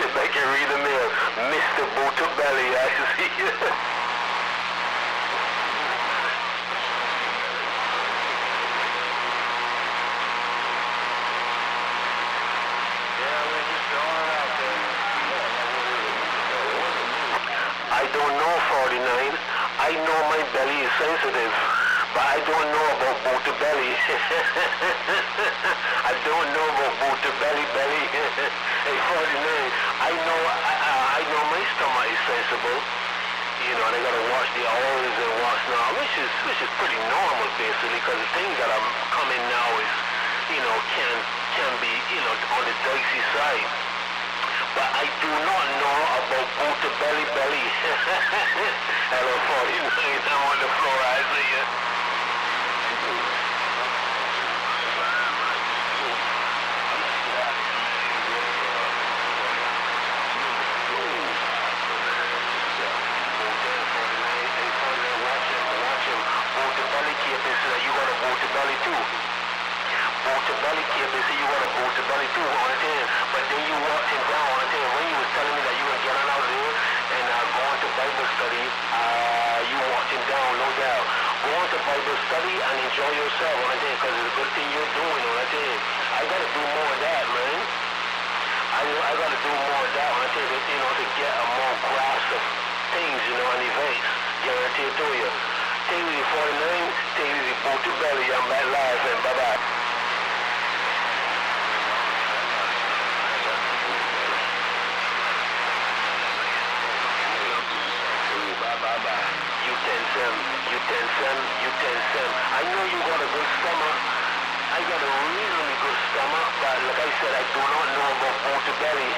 Make you read the mail. Mr. Bootabelly, I see you. I don't know, 49. I know my belly is sensitive, but I don't know about Bootabelly. I don't know about Bootabelly belly. Hey, 49. I know my stomach is sensible. You know, and I gotta watch the hours and what's not, which is pretty normal basically, because the things that are coming now is, you know, can be, you know, on the dicey side. But I do not know about Bootabelly belly. Hello, 49. I'm on the floor. I see you. Bootabelly cape is you got a Bootabelly too. Bootabelly cape is you got a Bootabelly too on the thing. But then you walked him down on the thing when you was telling me that you were getting out there and going to Bible study. You walked him down, no doubt. Go on to Bible study and enjoy yourself on the thing, because it's a good thing you're doing on the thing. I gotta do more of that, man. I gotta do more of that on the thing, you know, to get a more grasp of things, you know, and events. Guarantee it to you. Take it easy, 49. Take it easy, Bootabelly. I'm back live, and bye-bye. You 10-7. I know you got a good stomach. I got a really good stomach, but like I said, I do not know about Bootabelly.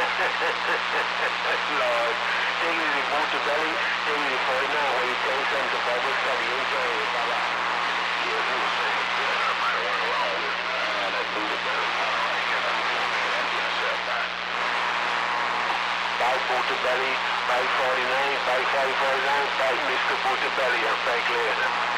Lord. Take it easy, Bootabelly. Take it easy, 49. When you 10-7 to Bible study, enjoy it. Bye-bye. Yeah, you were saying, yeah, I might have went wrong with that Bootabelly. Bye, Bootabelly. Bye, 49. Bye, 549. Bye, Mr. Bootabelly. I'm back later.